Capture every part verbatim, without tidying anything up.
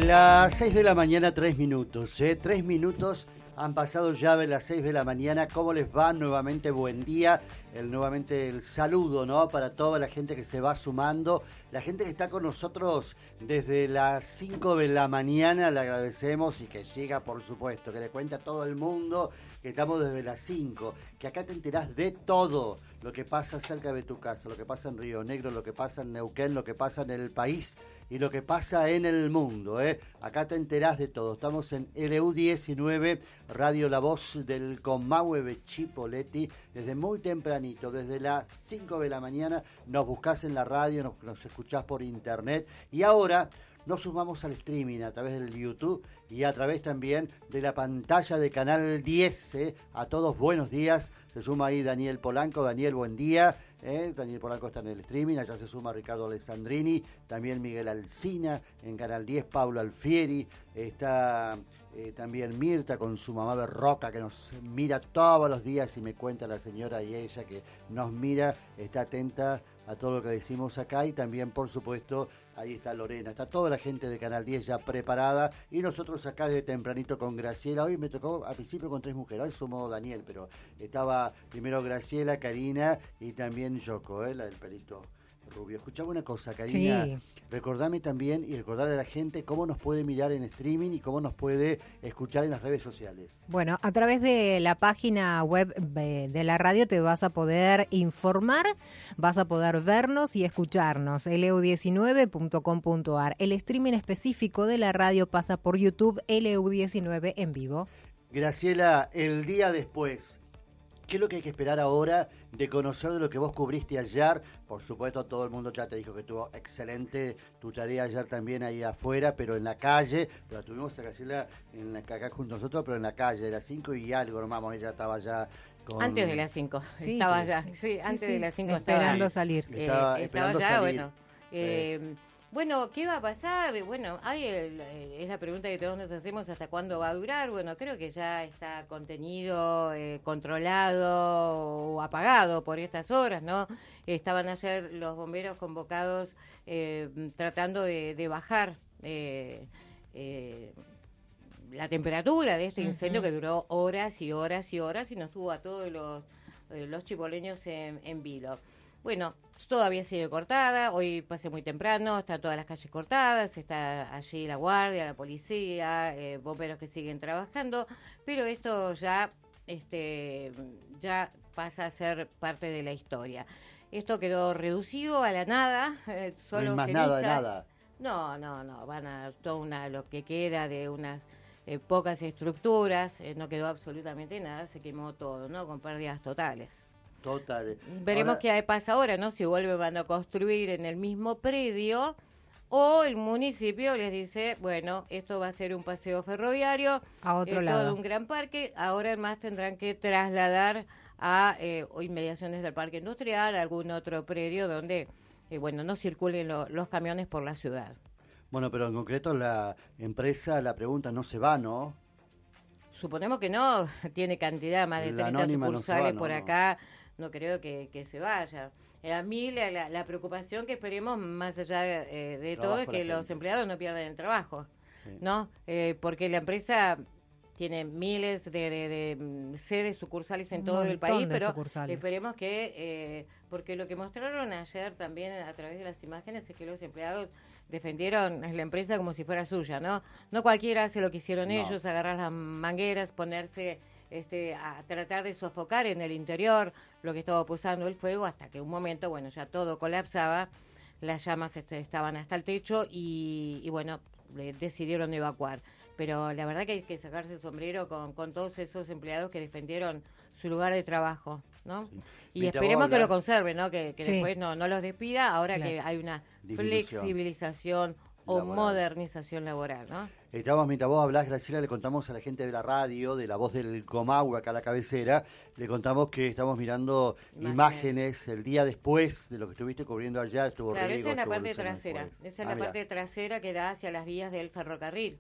Las seis de la mañana, tres minutos, ¿eh? Tres minutos han pasado ya de las seis de la mañana. ¿Cómo les va? Nuevamente buen día. El, nuevamente el saludo, ¿no? Para toda la gente que se va sumando. La gente que está con nosotros desde las cinco de la mañana, le agradecemos y que siga, por supuesto. Que le cuente a todo el mundo que estamos desde las cinco. Que acá te enterás de todo lo que pasa cerca de tu casa, lo que pasa en Río Negro, lo que pasa en Neuquén, lo que pasa en el país y lo que pasa en el mundo, ¿eh? Acá te enterás de todo. Estamos en L U diecinueve, Radio La Voz del Comahue de Chipoleti, desde muy tempranito, desde las cinco de la mañana, nos buscás en la radio, nos, nos escuchás por internet y ahora nos sumamos al streaming a través del YouTube y a través también de la pantalla de Canal diez. ¿eh? A todos buenos días. Se suma ahí Daniel Polanco. Daniel, buen día. ¿eh? Daniel Polanco está en el streaming. Allá se suma Ricardo Alessandrini. También Miguel Alsina. En Canal diez, Paulo Alfieri. Está eh, también Mirta con su mamá de Roca, que nos mira todos los días y me cuenta la señora y ella que nos mira, está atenta a todo lo que decimos acá. Y también, por supuesto, ahí está Lorena, está toda la gente de Canal diez ya preparada y nosotros acá de tempranito con Graciela. Hoy me tocó al principio con tres mujeres, hoy sumó Daniel, pero estaba primero Graciela, Karina y también Yoko, ¿eh? La del pelito rubio. Escuchame una cosa, Karina, sí. Recordame también y recordarle a la gente cómo nos puede mirar en streaming y cómo nos puede escuchar en las redes sociales. Bueno, a través de la página web de la radio te vas a poder informar, vas a poder vernos y escucharnos, L U diecinueve punto com punto a r. El streaming específico de la radio pasa por YouTube, L U diecinueve en vivo. Graciela, el día después, ¿qué es lo que hay que esperar ahora de conocer de lo que vos cubriste ayer? Por supuesto, todo el mundo ya te dijo que estuvo excelente tu tarea ayer también ahí afuera, pero en la calle. Pero tuvimos a Graciela en la, acá junto a nosotros, pero en la calle, a las cinco y algo, nomás, ella estaba ya con... Antes de las cinco, sí, estaba ya, sí, sí antes sí, de las cinco esperando estaba, salir. Eh, estaba, estaba esperando ya, salir. bueno... Eh, eh. Bueno, ¿qué va a pasar? Bueno, hay el, es la pregunta que todos nos hacemos, ¿hasta cuándo va a durar? Bueno, creo que ya está contenido, eh, controlado o apagado por estas horas, ¿no? Estaban ayer los bomberos convocados eh, tratando de, de bajar eh, eh, la temperatura de este incendio, uh-huh, que duró horas y horas y horas y nos tuvo a todos los, eh, los chipoleños en, en vilo. Bueno, todavía sigue cortada, hoy pasé muy temprano, están todas las calles cortadas, está allí la guardia, la policía, eh, bomberos que siguen trabajando, pero esto ya, este, ya pasa a ser parte de la historia. Esto quedó reducido a la nada, eh, solo no hay más cenizas. nada de nada. No, no, no, van a todo una, lo que queda de unas eh, pocas estructuras, eh, no quedó absolutamente nada, se quemó todo, ¿no? Con pérdidas totales. Total. Veremos ahora, qué pasa ahora, ¿no? Si vuelven a construir en el mismo predio o el municipio les dice, bueno, esto va a ser un paseo ferroviario, a otro eh, lado, todo un gran parque, ahora además tendrán que trasladar a eh, o inmediaciones del parque industrial, a algún otro predio donde, eh, bueno, no circulen lo, los camiones por la ciudad. Bueno, pero en concreto la empresa, la pregunta no se va, ¿no? Suponemos que no, tiene cantidad, más de treinta sucursales no no, por acá. No. No creo que, que se vaya. Eh, a mí la, la, la preocupación que esperemos, más allá de, de todo, es que los gente. empleados no pierdan el trabajo, sí. ¿no? Eh, porque la empresa tiene miles de, de, de sedes sucursales en Un todo el país, pero esperemos que, eh, porque lo que mostraron ayer también a través de las imágenes es que los empleados defendieron la empresa como si fuera suya, ¿no? No cualquiera hace lo que hicieron no. ellos, agarrar las mangueras, ponerse... Este, a tratar de sofocar en el interior lo que estaba pulsando el fuego hasta que un momento, bueno, ya todo colapsaba, las llamas este, estaban hasta el techo y, y bueno, eh, decidieron evacuar. Pero la verdad que hay que sacarse el sombrero con, con todos esos empleados que defendieron su lugar de trabajo, ¿no? Sí. Y Mientras esperemos que lo conserven, ¿no? Que, que sí. después no, no los despida, ahora claro. que hay una Disminución. flexibilización o laboral. modernización laboral, ¿no? Estamos, mientras vos hablás, Graciela, le contamos a la gente de la radio, de la voz del Comahue, acá a la cabecera, le contamos que estamos mirando imágenes, imágenes el día después de lo que estuviste cubriendo allá, estuvo Claro, Riego, esa es la parte trasera, después. esa es ah, la parte mira. trasera que da hacia las vías del ferrocarril,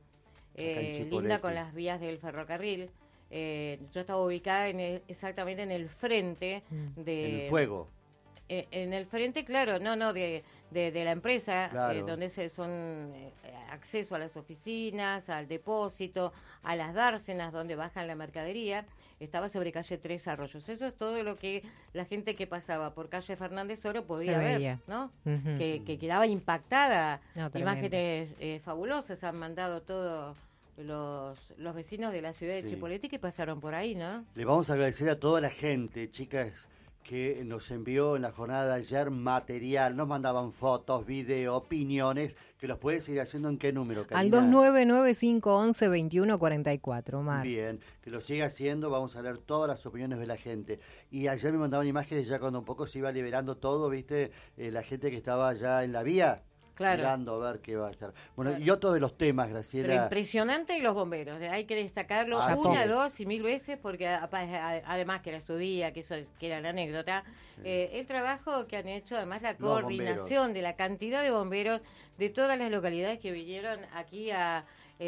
eh, linda con las vías del ferrocarril. Eh, yo estaba ubicada en el, exactamente en el frente mm. de... En el fuego. Eh, en el frente, claro, no, no, de... de, de la empresa, claro. eh, donde se son eh, acceso a las oficinas, al depósito, a las dársenas donde bajan la mercadería, estaba sobre calle Tres Arroyos. Eso es todo lo que la gente que pasaba por calle Fernández Oro podía ver, ¿no? Uh-huh. Que, que quedaba impactada. No, imágenes eh, fabulosas han mandado todos los, los vecinos de la ciudad de sí. Chipoleti que pasaron por ahí, ¿no? Le vamos a agradecer a toda la gente, chicas, que nos envió en la jornada de ayer material, nos mandaban fotos, video, opiniones, que los puede seguir haciendo. ¿En qué número, Karina? Al dos nueve nueve cinco once veintiuno cuarenta y cuatro, Mar. Bien, que lo siga haciendo, vamos a leer todas las opiniones de la gente. Y ayer me mandaban imágenes ya cuando un poco se iba liberando todo, ¿viste? Eh, la gente que estaba ya en la vía. Claro. Mirando a ver qué va a hacer. Bueno, claro. Y otro de los temas, Graciela. Pero impresionante y los bomberos. Hay que destacarlo ah, una, sí. dos y mil veces, porque además que era su día, que eso que era la anécdota, sí. eh, el trabajo que han hecho, además la los coordinación bomberos. De la cantidad de bomberos de todas las localidades que vinieron aquí a,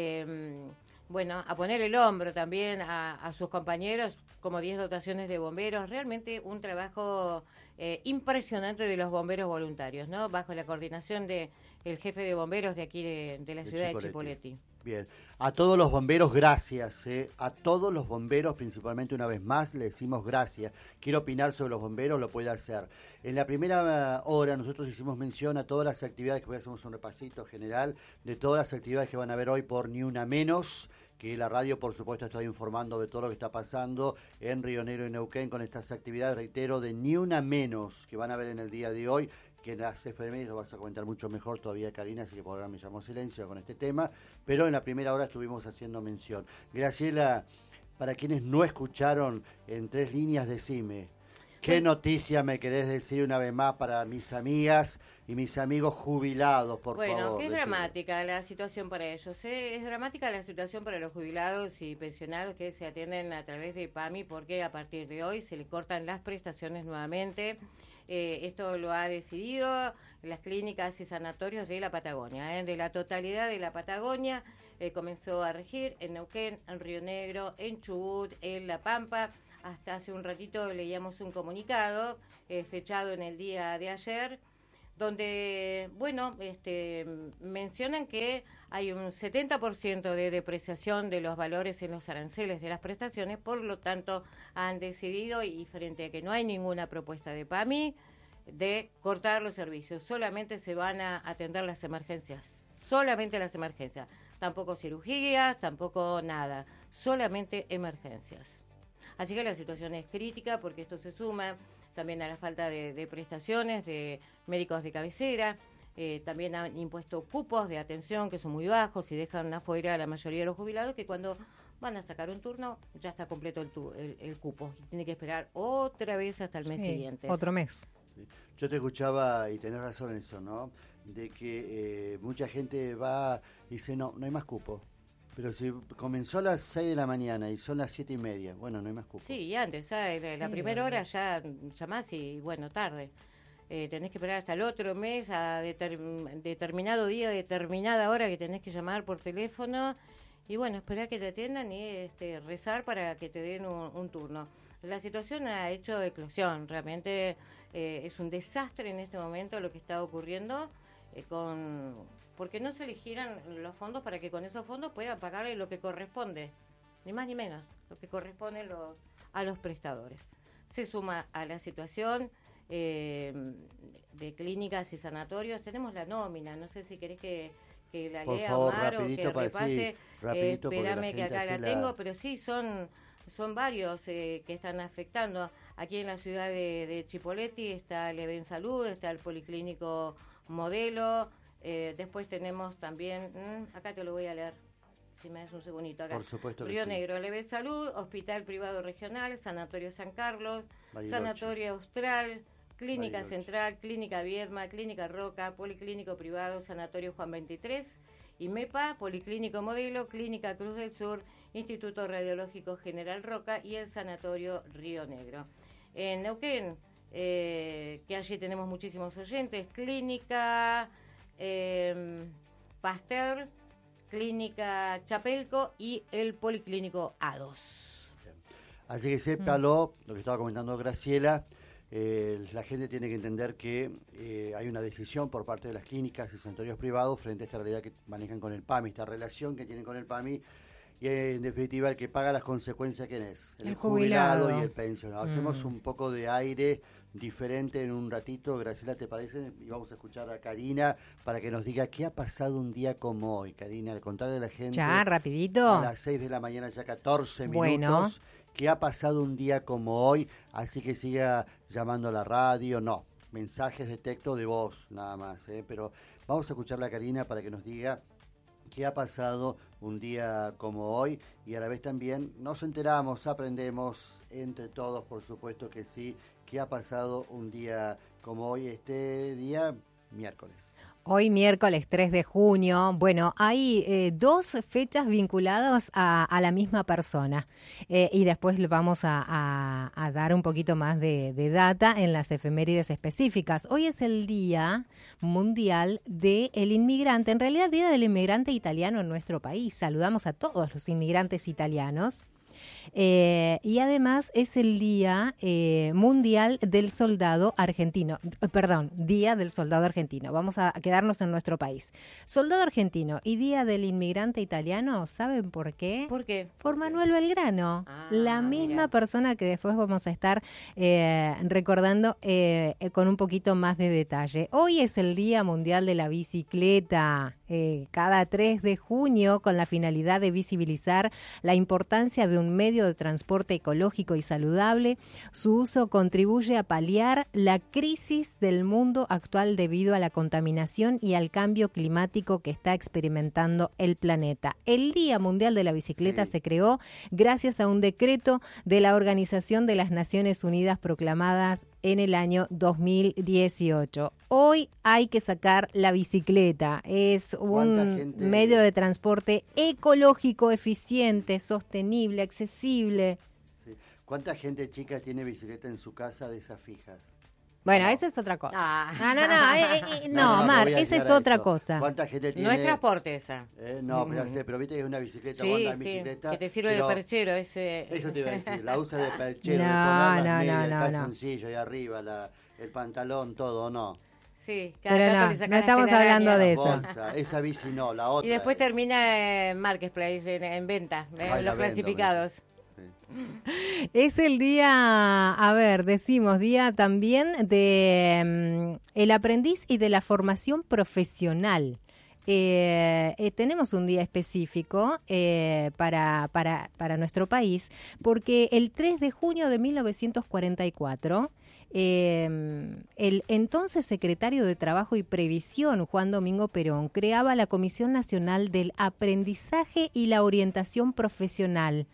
eh, bueno, a poner el hombro también a, a sus compañeros, como diez dotaciones de bomberos. Realmente un trabajo eh, impresionante de los bomberos voluntarios, ¿no? Bajo la coordinación de el jefe de bomberos de aquí de, de la de ciudad Chipoleti. de Chipoleti. Bien, a todos los bomberos gracias, ¿eh? A todos los bomberos, principalmente una vez más, le decimos gracias. Quiero opinar sobre los bomberos, lo puede hacer. En la primera hora nosotros hicimos mención a todas las actividades, que hoy hacemos un repasito general, de todas las actividades que van a haber hoy por Ni Una Menos, que la radio, por supuesto, está informando de todo lo que está pasando en Río Negro y Neuquén con estas actividades, reitero, de Ni Una Menos, que van a ver en el día de hoy, que en las efemérides lo vas a comentar mucho mejor todavía, Karina, así que por ahora me llamó silencio con este tema, pero en la primera hora estuvimos haciendo mención. Graciela, para quienes no escucharon, en tres líneas decime, ¿qué bueno. noticia me querés decir una vez más para mis amigas y mis amigos jubilados, por bueno, favor? Bueno, que es decime. dramática la situación para ellos, ¿eh? Es dramática la situación para los jubilados y pensionados que se atienden a través de PAMI, porque a partir de hoy se le cortan las prestaciones nuevamente. Eh, esto lo ha decidido las clínicas y sanatorios de la Patagonia. ¿eh? De la totalidad de la Patagonia eh, comenzó a regir en Neuquén, en Río Negro, en Chubut, en La Pampa. Hasta hace un ratito leíamos un comunicado eh, fechado en el día de ayer, donde, bueno, este, mencionan que hay un setenta por ciento de depreciación de los valores en los aranceles de las prestaciones, por lo tanto han decidido, y frente a que no hay ninguna propuesta de PAMI, de cortar los servicios. Solamente se van a atender las emergencias, solamente las emergencias, tampoco cirugías, tampoco nada, solamente emergencias. Así que la situación es crítica, porque esto se suma también a la falta de, de prestaciones de médicos de cabecera. Eh, también han impuesto cupos de atención que son muy bajos y dejan afuera a la mayoría de los jubilados, que cuando van a sacar un turno ya está completo el, tu, el, el cupo y tiene que esperar otra vez hasta el mes sí, siguiente. Otro mes. Yo te escuchaba y tenés razón en eso, ¿no? De que eh, mucha gente va y dice, no, no hay más cupo. Pero si comenzó a las seis de la mañana y son las siete y media, bueno, no hay más cupo. Sí, y antes, ¿sabes? La, la sí, primera hora ya llamás y, bueno, tarde. Eh, tenés que esperar hasta el otro mes, a deter, determinado día, determinada hora que tenés que llamar por teléfono. Y, bueno, esperar que te atiendan y este, rezar para que te den un, un turno. La situación ha hecho eclosión. Realmente eh, es un desastre en este momento lo que está ocurriendo eh, con... porque no se eligieran los fondos para que con esos fondos puedan pagarle lo que corresponde, ni más ni menos, lo que corresponde los, a los prestadores. Se suma a la situación eh, de clínicas y sanatorios. Tenemos la nómina, no sé si querés que, que la Por lea favor, Omar o que para, repase. Sí, rapidito, eh, espérame que acá la, la tengo, pero sí, son... Son varios eh, que están afectando. Aquí en la ciudad de, de Chipoleti está el Even Salud, está el Policlínico Modelo. Eh, después tenemos también, mmm, acá te lo voy a leer, si me das un segundito acá. Por supuesto que Río sí. Negro, Leven Salud, Hospital Privado Regional, Sanatorio San Carlos, Bariloche. Sanatorio Austral, Clínica Bariloche. Central, Clínica Viedma, Clínica Roca, Policlínico Privado, Sanatorio Juan veintitrés, IMEPA, Policlínico Modelo, Clínica Cruz del Sur, Instituto Radiológico General Roca y el Sanatorio Río Negro. En Neuquén, eh, que allí tenemos muchísimos oyentes, Clínica eh, Pasteur, Clínica Chapelco y el Policlínico A dos. Así que sépalo, mm. lo que estaba comentando Graciela, Eh, la gente tiene que entender que eh, hay una decisión por parte de las clínicas y sanatorios privados frente a esta realidad que manejan con el PAMI, esta relación que tienen con el PAMI, y eh, en definitiva el que paga las consecuencias, ¿quién es? El, el jubilado. jubilado y el pensionado. Mm. Hacemos un poco de aire diferente en un ratito, Graciela, ¿te parece? Y vamos a escuchar a Karina para que nos diga qué ha pasado un día como hoy. Karina, al contarle a la gente... Ya, rapidito. A las seis de la mañana, ya catorce bueno. minutos. ¿Qué ha pasado un día como hoy? Así que siga llamando a la radio, no, mensajes de texto de voz nada más, ¿eh? Pero vamos a escuchar a Karina para que nos diga qué ha pasado un día como hoy y a la vez también nos enteramos, aprendemos entre todos, por supuesto que sí, qué ha pasado un día como hoy, este día miércoles. Hoy miércoles tres de junio, bueno, hay eh, dos fechas vinculadas a, a la misma persona eh, y después le vamos a, a, a dar un poquito más de, de data en las efemérides específicas. Hoy es el Día Mundial del Inmigrante, en realidad Día del Inmigrante Italiano en nuestro país. Saludamos a todos los inmigrantes italianos. Eh, y además es el Día eh, Mundial del Soldado Argentino, perdón, Día del Soldado Argentino, vamos a quedarnos en nuestro país. Soldado Argentino y Día del Inmigrante Italiano, ¿saben por qué? ¿Por qué? Por Manuel Belgrano, ah, la misma mira. persona que después vamos a estar eh, recordando eh, con un poquito más de detalle. Hoy es el Día Mundial de la Bicicleta, eh, cada tres de junio con la finalidad de visibilizar la importancia de un medio de transporte ecológico y saludable. Su uso contribuye a paliar la crisis del mundo actual debido a la contaminación y al cambio climático que está experimentando el planeta. El Día Mundial de la Bicicleta sí. se creó gracias a un decreto de la Organización de las Naciones Unidas proclamadas en el año dos mil dieciocho. Hoy hay que sacar la bicicleta. Es un gente... medio de transporte ecológico, eficiente, sostenible, accesible. Sí. ¿Cuánta gente chica tiene bicicleta en su casa de esas fijas? Bueno, no. esa es otra cosa. Ah. No, no, no, eh, eh, no, no, no, Mar, esa es otra esto. cosa. ¿Cuánta gente tiene? No es transporte esa. Eh, no, pero, sé, pero viste que es una bicicleta, sí, anda sí, bicicleta. que te sirve de perchero. Ese... Eso te iba a decir, la usa de perchero, no, de poner las no, medias, no, el no, calzoncillo ahí arriba, la, el pantalón, todo, ¿no? Sí, cada pero tanto no, le sacan no estamos la hablando de eso. eso. Esa bici no, la otra. Y después termina en Marketplace, en, en venta, Ay, en los clasificados. Vendo, es el día, a ver, decimos, día también de um, el aprendiz y de la formación profesional. Eh, eh, tenemos un día específico eh, para, para, para nuestro país, porque el tres de junio de mil novecientos cuarenta y cuatro... Eh, el entonces secretario de Trabajo y Previsión, Juan Domingo Perón, creaba la Comisión Nacional del Aprendizaje y la Orientación Profesional.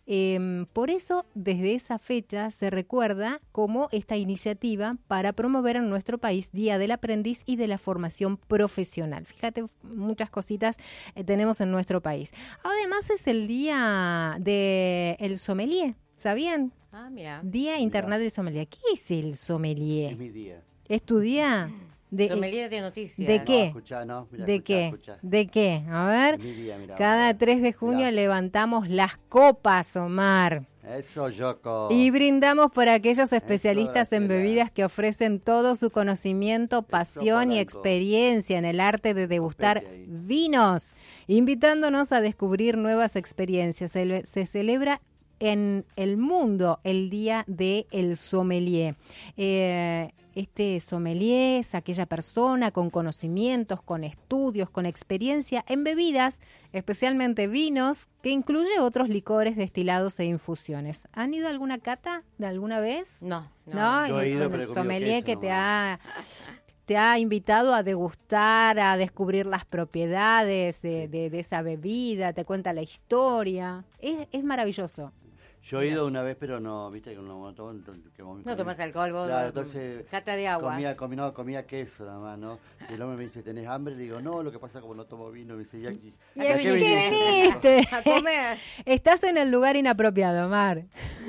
Eh, por eso, desde esa fecha se recuerda como esta iniciativa para promover en nuestro país Día del Aprendiz y de la Formación Profesional. Fíjate, muchas cositas eh, tenemos en nuestro país. Además es el Día del Sommelier, ¿sabían? Ah, mira. Día Internacional del Sommelier. ¿Qué es el sommelier? Es mi día. ¿Es tu día? De, sommelier de noticias. ¿De qué? No, escuchá, no, mirá, ¿De escuchá, qué? escuchá. ¿De qué? A ver. Es mi día, mirá, Cada mirá. tres de junio Mirá. levantamos las copas, Omar. Eso, Yoko. Y brindamos por aquellos especialistas Eso, en Graciela. bebidas que ofrecen todo su conocimiento, pasión y Polanco. experiencia en el arte de degustar Copete ahí. vinos, invitándonos a descubrir nuevas experiencias. Se, se celebra en el mundo el Día del Sommelier. Eh, este sommelier es aquella persona con conocimientos, con estudios, con experiencia en bebidas, especialmente vinos, que incluye otros licores, destilados e infusiones. ¿Han ido a alguna cata de alguna vez? No, no. No, Yo he el- ido, con pero el he comido sommelier queso que te nomás. ha te ha invitado a degustar, a descubrir las propiedades de, de- de esa bebida, te cuenta la historia. Es, es maravilloso. Yo he ido una vez, pero no, viste, que no, no, no, No tomas alcohol, vos. Claro, entonces Cata de agua. comía, comía, no, comía queso nada más, ¿no? Y el hombre me dice, ¿tenés hambre? Le digo, no, lo que pasa como no tomo vino. Me dice, ¿ya, ¿Y ¿a a qué qué viniste? viniste? A comer. Estás en el lugar inapropiado, Mar.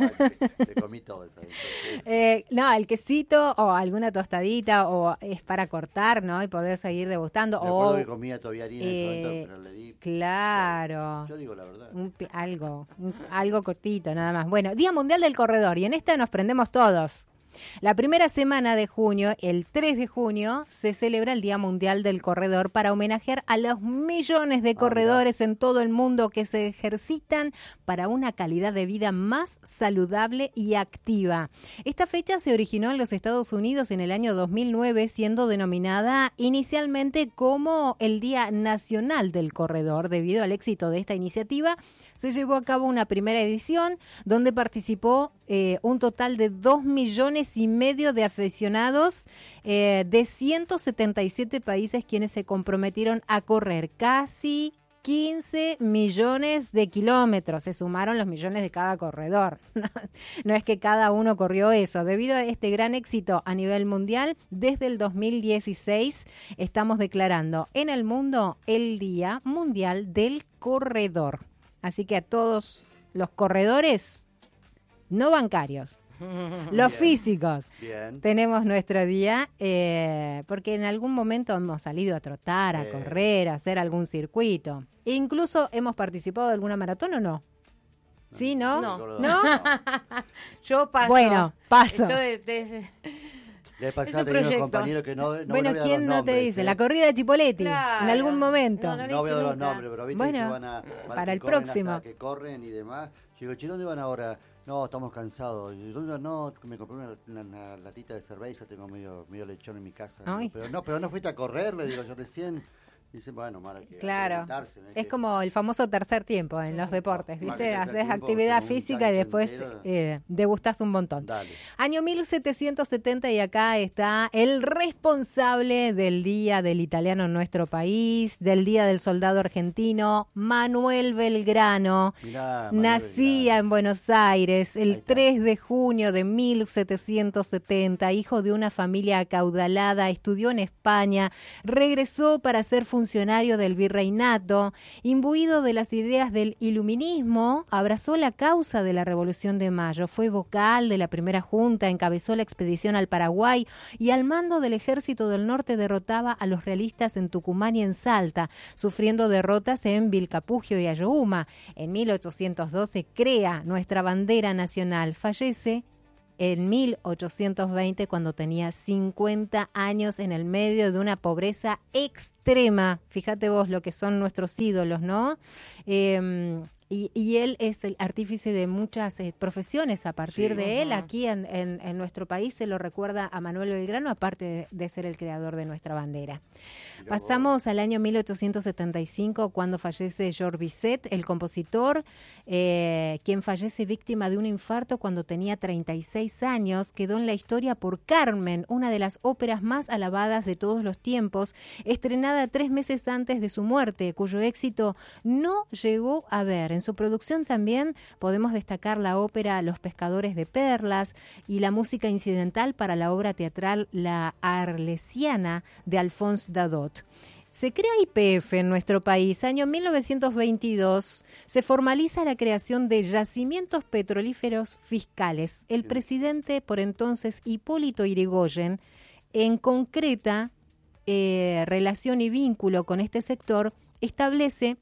Te, te comí todo eso. Entonces, Eh, no, el quesito o alguna tostadita o es para cortar, ¿no? Y poder seguir degustando. me O, acuerdo que comía todavía harina en ese eh, momento, pero le di... claro. Yo digo la verdad. Un pi- algo, un- algo cortito, nada más. Bueno, Día Mundial del Corredor, y en esta nos prendemos todos. La primera semana de junio, el tres de junio, se celebra el Día Mundial del Corredor para homenajear a los millones de corredores en todo el mundo que se ejercitan para una calidad de vida más saludable y activa. Esta fecha se originó en los Estados Unidos en el año dos mil nueve, siendo denominada inicialmente como el Día Nacional del Corredor. Debido al éxito de esta iniciativa, se llevó a cabo una primera edición donde participó eh, un total de dos millones y medio de aficionados eh, de ciento setenta y siete países, quienes se comprometieron a correr casi quince millones de kilómetros. Se sumaron los millones de cada corredor. No es que cada uno corrió eso. Debido a este gran éxito a nivel mundial, desde el dos mil dieciséis estamos declarando en el mundo el Día Mundial del Corredor. Así que a todos los corredores no bancarios, los bien, físicos, bien. Tenemos nuestro día, eh, porque en algún momento hemos salido a trotar, a eh. correr, a hacer algún circuito. E incluso hemos participado de alguna maratón, ¿o no? ¿Sí, no? No. ¿No? ¿No? Yo paso. Bueno, paso. Estoy de... Le pasaba teniendo unos compañeros que no, no bueno, ¿quién no nombres, te dice? ¿eh? La corrida de Chipoletti, claro. en algún momento. No, no, no voy a dar los nombres, pero viste bueno, que van a, van para que el próximo. Que corren y demás. Yo digo, che, ¿dónde van ahora? No, estamos cansados. Y ¿dónde van? No, me compré una, una, una latita de cerveza, tengo medio, medio lechón en mi casa. Digo, pero no, pero no fuiste a correr, le digo yo recién. Dicen, bueno, mala que claro, ¿no? es que... como el famoso tercer tiempo en los deportes, ¿viste? Haces actividad física y después eh, degustás un montón. Dale. Año mil setecientos setenta y acá está el responsable del Día del Italiano en nuestro país, del Día del Soldado Argentino, Manuel Belgrano. Mirá, Manuel Nacía Belgrano. en Buenos Aires el tres de junio de mil setecientos setenta, hijo de una familia acaudalada, estudió en España, regresó para ser funcionario funcionario del virreinato, imbuido de las ideas del iluminismo, abrazó la causa de la Revolución de Mayo, fue vocal de la primera junta, encabezó la expedición al Paraguay y al mando del Ejército del Norte derrotaba a los realistas en Tucumán y en Salta, sufriendo derrotas en Vilcapugio y Ayohuma. En mil ochocientos doce crea nuestra bandera nacional, fallece en mil ochocientos veinte, cuando tenía cincuenta años, en el medio de una pobreza extrema. Fíjate vos lo que son nuestros ídolos, ¿no? Eh, y, y él es el artífice de muchas eh, profesiones a partir sí, de uh-huh. él. Aquí en, en, en nuestro país se lo recuerda a Manuel Belgrano, aparte de, de ser el creador de nuestra bandera. Mira Pasamos vos. al año mil ochocientos setenta y cinco, cuando fallece Georges Bizet, el compositor, eh, quien fallece víctima de un infarto cuando tenía treinta y seis años. Quedó en la historia por Carmen, una de las óperas más alabadas de todos los tiempos, estrenada tres meses antes de su muerte, cuyo éxito no llegó a ver. En su producción también podemos destacar la ópera Los Pescadores de Perlas y la música incidental para la obra teatral La Arlesiana de Alphonse Dadot. Se crea Y P F en nuestro país. Año mil novecientos veintidós se formaliza la creación de yacimientos petrolíferos fiscales. El presidente, por entonces Hipólito Yrigoyen, en concreta eh, relación y vínculo con este sector, establece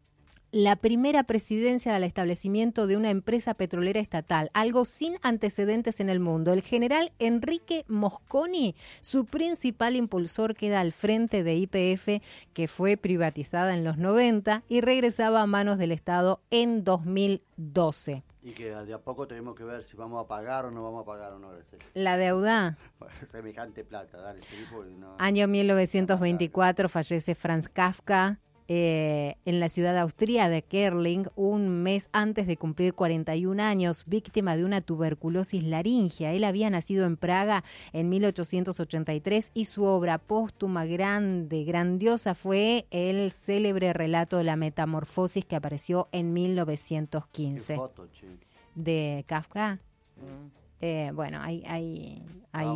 la primera presidencia del establecimiento de una empresa petrolera estatal, algo sin antecedentes en el mundo. El general Enrique Mosconi, su principal impulsor, queda al frente de Y P F, que fue privatizada en los noventa y regresaba a manos del Estado en dos mil doce. Y que de a poco tenemos que ver si vamos a pagar o no vamos a pagar o no. La deuda. Semejante plata, dale. No. Año mil novecientos veinticuatro fallece Franz Kafka. Eh, en la ciudad austríaca de Kerling, un mes antes de cumplir cuarenta y un años, víctima de una tuberculosis laringea. Él había nacido en Praga en mil ochocientos ochenta y tres y su obra póstuma grande, grandiosa, fue el célebre relato de la Metamorfosis, que apareció en mil novecientos quince. ¿Qué foto, che? ¿De Kafka? Mm. Eh, bueno, hay, hay, hay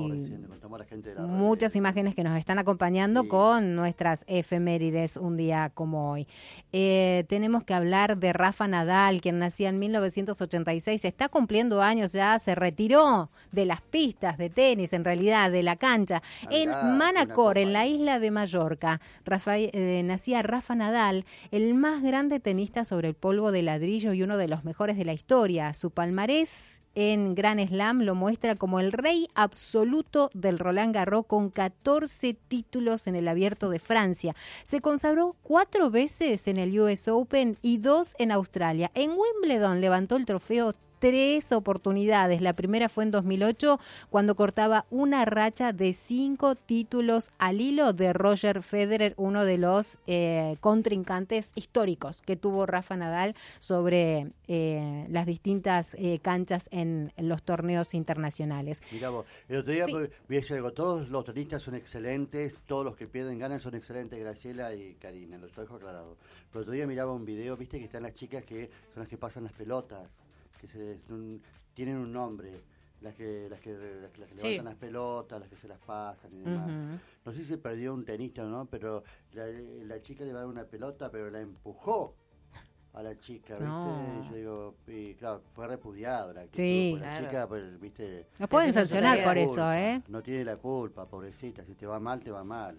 no, muchas imágenes que nos están acompañando sí. con nuestras efemérides un día como hoy. Eh, tenemos que hablar de Rafa Nadal, quien nacía en mil novecientos ochenta y seis, está cumpliendo años ya, se retiró de las pistas de tenis, en realidad, de la cancha, ah, en ya, Manacor, en la isla de Mallorca. Rafael, eh, nacía Rafa Nadal, el más grande tenista sobre el polvo de ladrillo y uno de los mejores de la historia. Su palmarés en Grand Slam lo muestra como el rey absoluto del Roland Garros con catorce títulos en el Abierto de Francia. Se consagró cuatro veces en el U S Open y dos en Australia. En Wimbledon levantó el trofeo tres oportunidades. La primera fue en dos mil ocho, cuando cortaba una racha de cinco títulos al hilo de Roger Federer, uno de los eh, contrincantes históricos que tuvo Rafa Nadal sobre eh, las distintas eh, canchas en, en los torneos internacionales. Mirá vos, el otro día Sí. voy a decir algo, todos los tenistas son excelentes, todos los que pierden ganan son excelentes, Graciela y Karina, lo dejo aclarado. Pero el otro día miraba un video, viste que están las chicas que son las que pasan las pelotas, que se, un, tienen un nombre, las que las que, las que, las que Sí. levantan las pelotas, las que se las pasan y demás. Ujú. No sé si se perdió un tenista o no, pero la, la chica le va a dar una pelota, pero la empujó a la chica, ¿viste? No. Yo digo, y claro, fue repudiado la actitud, Sí. pues la Claro. chica, pues, viste... Nos pueden Eso no sancionar se por sabía. eso, culpa, ¿eh? No tiene la culpa, pobrecita, si te va mal, te va mal.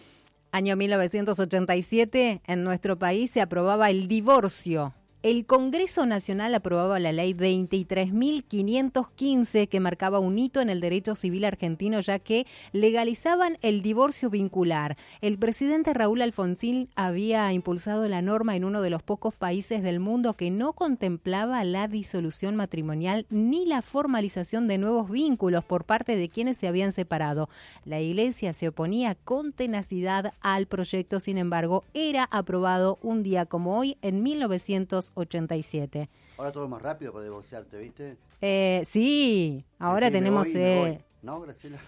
Año mil novecientos ochenta y siete, en nuestro país se aprobaba el divorcio. El Congreso Nacional aprobaba la ley veintitrés mil quinientos quince, que marcaba un hito en el derecho civil argentino, ya que legalizaban el divorcio vincular. El presidente Raúl Alfonsín había impulsado la norma en uno de los pocos países del mundo que no contemplaba la disolución matrimonial ni la formalización de nuevos vínculos por parte de quienes se habían separado. La Iglesia se oponía con tenacidad al proyecto, sin embargo, era aprobado un día como hoy, en mil novecientos ochenta y siete. Ahora todo es más rápido para divorciarte, ¿viste? Eh, sí, ahora Decís, me tenemos... voy, me eh, voy. No, Graciela.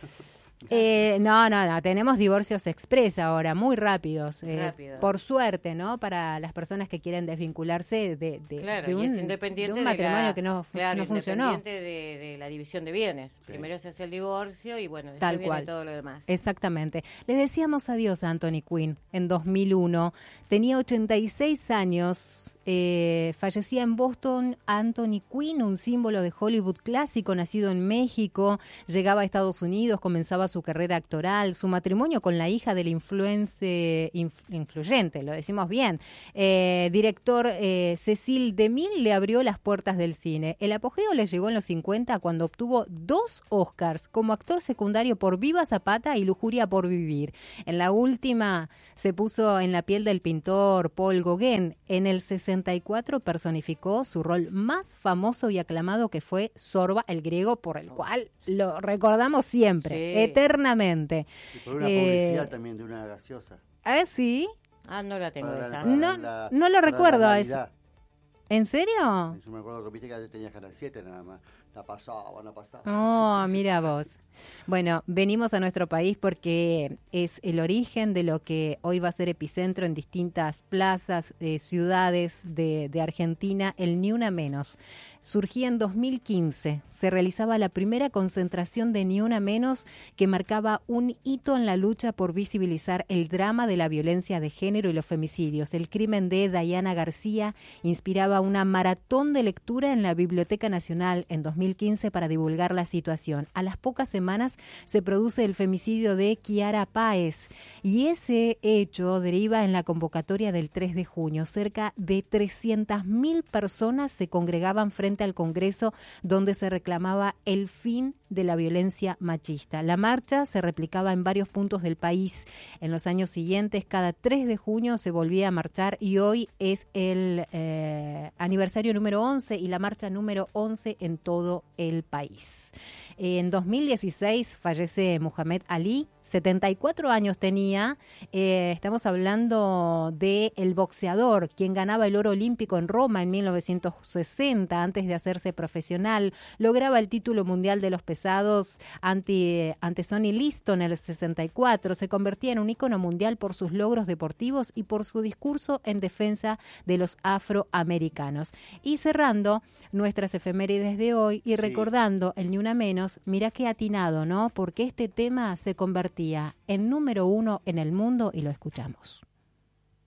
eh, no, no, no, tenemos divorcios express ahora, muy rápidos. eh, Rápido. Por suerte, ¿no? Para las personas que quieren desvincularse de, de, Claro, de y un, es independiente de un de matrimonio la- que no, fu- claro, no funcionó. independiente de, de la división de bienes. Sí. Primero se hace el divorcio y bueno, después Tal viene cual. todo lo demás. Exactamente. Les decíamos adiós a Anthony Quinn en dos mil uno. Tenía ochenta y seis años. Eh, fallecía en Boston Anthony Quinn, un símbolo de Hollywood clásico, nacido en México. Llegaba a Estados Unidos, comenzaba su carrera actoral. Su matrimonio con la hija del influence, inf- influyente, lo decimos bien, eh, director eh, Cecil DeMille, le abrió las puertas del cine. El apogeo le llegó en los cincuenta, cuando obtuvo dos Oscars como actor secundario por Viva Zapata y Lujuria por Vivir. En la última se puso en la piel del pintor Paul Gauguin. En el sesenta y cuatro personificó su rol más famoso y aclamado, que fue Zorba, el griego, por el cual lo recordamos siempre, Sí. eternamente. Y por una Eh, publicidad también de una gaseosa. ¿Ah, sí? Ah, no la tengo Para esa. la- No, la- no lo para la recuerdo a ese. Navidad. ¿En serio? Yo me acuerdo que viste que tenía Canal siete nada más. La pasaba, no pasaba. Oh, mira vos. Bueno, venimos a nuestro país porque es el origen de lo que hoy va a ser epicentro en distintas plazas, eh, ciudades de, de Argentina, el Ni Una Menos. Surgía en dos mil quince. Se realizaba la primera concentración de Ni Una Menos, que marcaba un hito en la lucha por visibilizar el drama de la violencia de género y los femicidios. El crimen de Dayana García inspiraba una maratón de lectura en la Biblioteca Nacional en dos mil quince para divulgar la situación. A las pocas semanas se produce el femicidio de Kiara Páez, y ese hecho deriva en la convocatoria del tres de junio. Cerca de trescientas mil personas se congregaban frente al Congreso, donde se reclamaba el fin de la violencia machista. La marcha se replicaba en varios puntos del país. En los años siguientes, cada tres de junio se volvía a marchar, y hoy es el eh, aniversario número once y la marcha número once en todo el país. En dos mil dieciséis fallece Muhammad Ali, setenta y cuatro años tenía. Eh, estamos hablando de el boxeador, quien ganaba el oro olímpico en Roma en mil novecientos sesenta, antes de hacerse profesional. Lograba el título mundial de los pesados ante, ante Sonny Liston en el sesenta y cuatro. Se convertía en un ícono mundial por sus logros deportivos y por su discurso en defensa de los afroamericanos. Y cerrando nuestras efemérides de hoy y Sí. recordando el Ni Una Menos, mirá qué atinado, ¿no? Porque este tema se convertía en número uno en el mundo, y lo escuchamos.